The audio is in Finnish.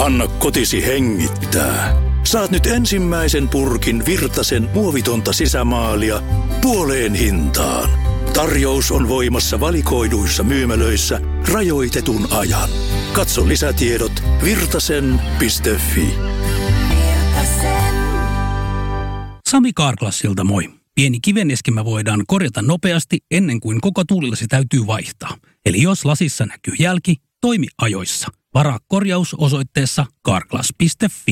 Anna kotisi hengittää. Saat nyt ensimmäisen purkin Virtasen muovitonta sisämaalia puoleen hintaan. Tarjous on voimassa valikoiduissa myymälöissä rajoitetun ajan. Katso lisätiedot virtasen.fi. Sami Carglassilta moi. Pieni kivenneskimä voidaan korjata nopeasti ennen kuin koko tuulilasi täytyy vaihtaa. Eli jos lasissa näkyy jälki, toimi ajoissa. Varaa korjaus osoitteessa carglass.fi.